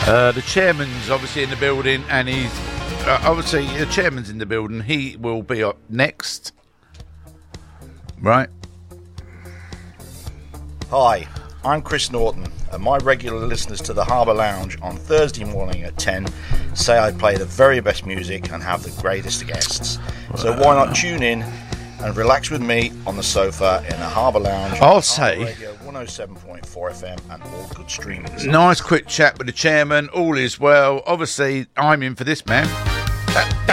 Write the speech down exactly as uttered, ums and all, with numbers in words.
Uh, the chairman's obviously in the building, and he's uh, obviously the chairman's in the building. He will be up next, right? Hi, I'm Chris Norton, and my regular listeners to the Harbour Lounge on Thursday morning at ten say I play the very best music and have the greatest guests. So why not tune in and relax with me on the sofa in the Harbour Lounge? I'll say Radio one oh seven point four F M and all good streaming. Nice quick chat with the chairman. All is well. Obviously, I'm in for this, man. That, that